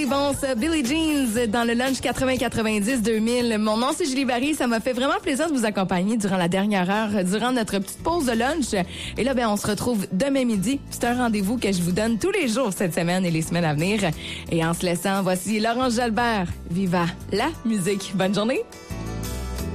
Bon, ça, Billie Jeans dans le lunch 80-90-2000. Mon nom, c'est Julie Barry. Ça m'a fait vraiment plaisir de vous accompagner durant la dernière heure, durant notre petite pause de lunch. Et là, on se retrouve demain midi. C'est un rendez-vous que je vous donne tous les jours cette semaine et les semaines à venir. Et en se laissant, voici Laurence Jalbert. Viva la musique. Bonne journée.